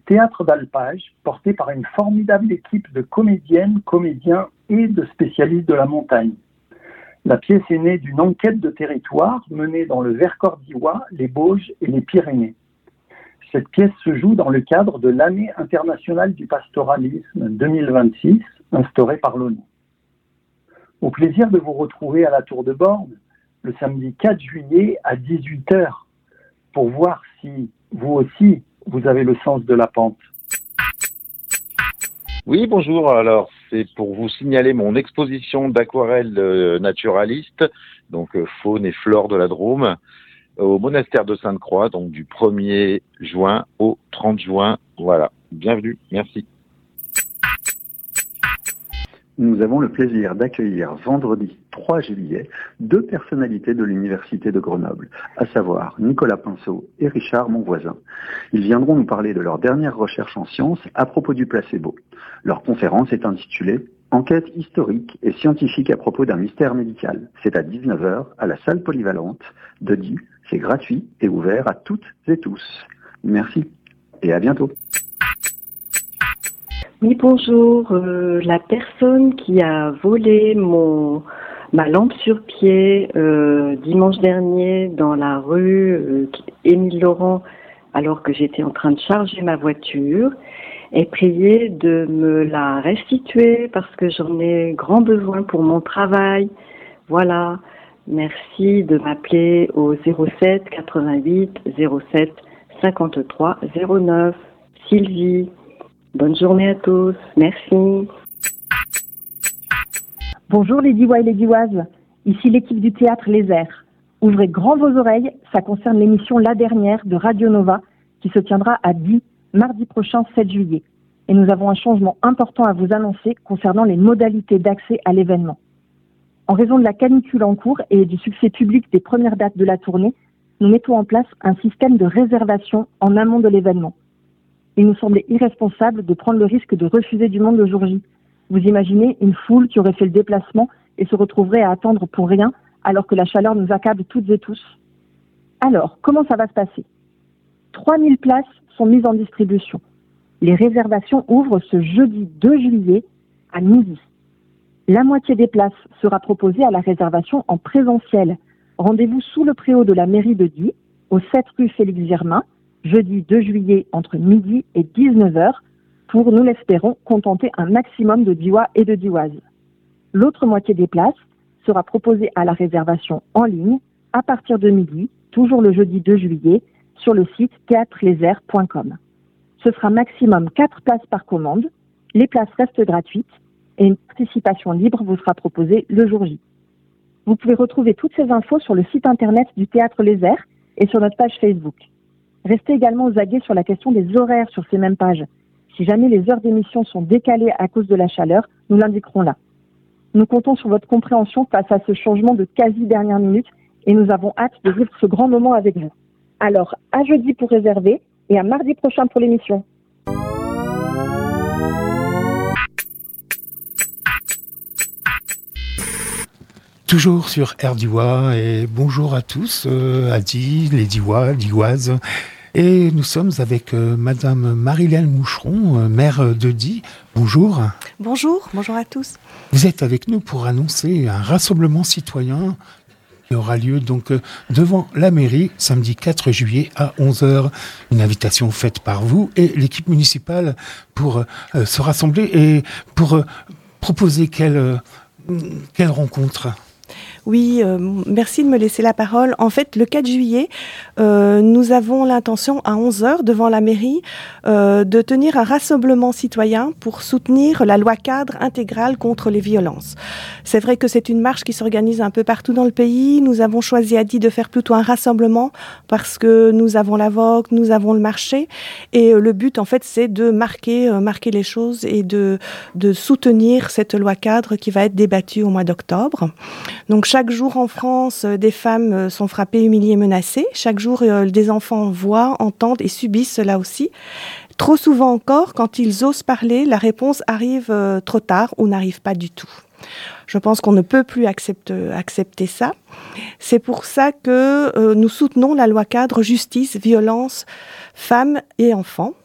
Théâtre d'Alpage, porté par une formidable équipe de comédiennes, comédiens et de spécialistes de la montagne. La pièce est née d'une enquête de territoire menée dans le Vercors d'Ivoire, les Bauges et les Pyrénées. Cette pièce se joue dans le cadre de l'Année internationale du pastoralisme 2026, instaurée par l'ONU. Au plaisir de vous retrouver à la Tour de Borne, le samedi 4 juillet à 18h, pour voir si, vous aussi, vous avez le sens de la pente. Oui, bonjour. Alors, c'est pour vous signaler mon exposition d'aquarelles naturalistes, donc faune et flore de la Drôme, au monastère de Sainte-Croix, donc du 1er juin au 30 juin. Voilà. Bienvenue. Merci. Nous avons le plaisir d'accueillir vendredi 3 juillet 2 personnalités de l'Université de Grenoble, à savoir Nicolas Pinceau et Richard Monvoisin. Ils viendront nous parler de leur dernière recherche en sciences à propos du placebo. Leur conférence est intitulée « Enquête historique et scientifique à propos d'un mystère médical ». C'est à 19h à la salle polyvalente de Die. C'est gratuit et ouvert à toutes et tous. Merci et à bientôt. Oui, bonjour. La personne qui a volé ma lampe sur pied dimanche dernier dans la rue Émile Laurent, alors que j'étais en train de charger ma voiture, est priée de me la restituer parce que j'en ai grand besoin pour mon travail. Voilà. Merci de m'appeler au 07 88 07 53 09. Sylvie. Bonne journée à tous. Merci. Bonjour les Diois et les Dioises. Ici l'équipe du Théâtre Les Airs. Ouvrez grand vos oreilles, ça concerne l'émission La Dernière de Radio Nova qui se tiendra à Die, mardi prochain 7 juillet. Et nous avons un changement important à vous annoncer concernant les modalités d'accès à l'événement. En raison de la canicule en cours et du succès public des premières dates de la tournée, nous mettons en place un système de réservation en amont de l'événement. Il nous semblait irresponsable de prendre le risque de refuser du monde le jour J. Vous imaginez une foule qui aurait fait le déplacement et se retrouverait à attendre pour rien alors que la chaleur nous accable toutes et tous. Alors, comment ça va se passer ? 3000 places sont mises en distribution. Les réservations ouvrent ce jeudi 2 juillet à midi. La moitié des places sera proposée à la réservation en présentiel. Rendez-vous sous le préau de la mairie de Die, au 7 rue Félix Germain, jeudi 2 juillet entre midi et 19h, pour, nous l'espérons, contenter un maximum de Diois et de Dioises. L'autre moitié des places sera proposée à la réservation en ligne à partir de midi, toujours le jeudi 2 juillet, sur le site théâtrelesaires.com. Ce sera maximum 4 places par commande, les places restent gratuites et une participation libre vous sera proposée le jour J. Vous pouvez retrouver toutes ces infos sur le site internet du Théâtre Les Airs et sur notre page Facebook. Restez également aux aguets sur la question des horaires sur ces mêmes pages. Si jamais les heures d'émission sont décalées à cause de la chaleur, nous l'indiquerons là. Nous comptons sur votre compréhension face à ce changement de quasi dernière minute et nous avons hâte de vivre ce grand moment avec vous. Alors, à jeudi pour réserver et à mardi prochain pour l'émission. Toujours sur Air Diois et bonjour à tous, à Die, les Diois, Dioises. Et nous sommes avec Madame Marilène Moucheron, maire de Die. Bonjour. Bonjour à tous. Vous êtes avec nous pour annoncer un rassemblement citoyen qui aura lieu donc devant la mairie samedi 4 juillet à 11h. Une invitation faite par vous et l'équipe municipale pour se rassembler et pour proposer quelle rencontre ? Oui, merci de me laisser la parole. En fait, le 4 juillet, nous avons l'intention à 11h devant la mairie de tenir un rassemblement citoyen pour soutenir la loi cadre intégrale contre les violences. C'est vrai que c'est une marche qui s'organise un peu partout dans le pays. Nous avons choisi à Die de faire plutôt un rassemblement parce que nous avons la Vogue, nous avons le marché et le but en fait c'est de marquer les choses et de soutenir cette loi cadre qui va être débattue au mois d'octobre. Donc chaque jour en France, des femmes sont frappées, humiliées, menacées. Chaque jour, des enfants voient, entendent et subissent cela aussi. Trop souvent encore, quand ils osent parler, la réponse arrive trop tard ou n'arrive pas du tout. Je pense qu'on ne peut plus accepter ça. C'est pour ça que nous soutenons la loi cadre justice, violence, femmes et enfants.